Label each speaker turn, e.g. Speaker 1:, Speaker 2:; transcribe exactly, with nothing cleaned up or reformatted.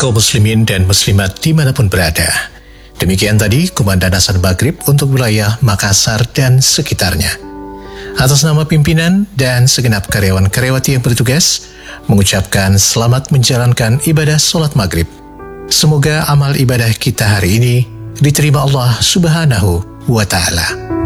Speaker 1: kaum muslimin dan muslimat dimanapun berada. Demikian tadi Komandan Azan Maghrib untuk wilayah Makassar dan sekitarnya. Atas nama pimpinan dan segenap karyawan-karyawati yang bertugas, mengucapkan selamat menjalankan ibadah sholat maghrib. Semoga amal ibadah kita hari ini diterima Allah Subhanahu wa Ta'ala.